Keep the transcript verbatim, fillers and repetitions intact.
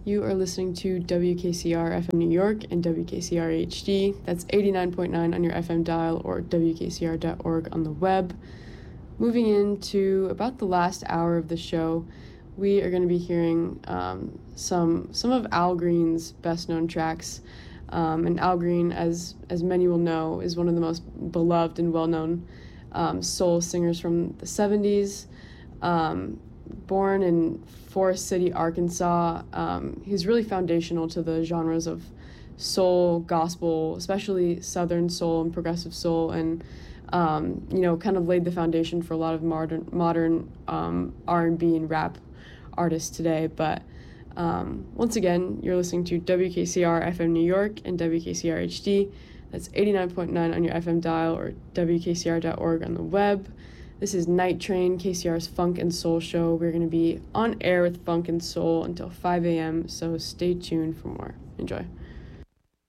You are listening to W K C R F M New York and W K C R H D. That's eighty-nine point nine on your F M dial or W K C R dot org on the web. Moving into about the last hour of the show, we are going to be hearing um, some some of Al Green's best-known tracks. Um, and Al Green, as as many will know, is one of the most beloved and well-known um, soul singers from the seventies. Um, born in Forest City, Arkansas, um, he's really foundational to the genres of soul, gospel, especially Southern soul and progressive soul, and um, you know, kind of laid the foundation for a lot of modern modern um, R and B and rap artists today. But um, once again, you're listening to W K C R F M New York and W K C R H D. That's eighty-nine point nine on your F M dial or W K C R dot org on the web. This is Night Train, K C R's Funk and Soul show. We're going to be on air with Funk and Soul until five a.m., so stay tuned for more. Enjoy.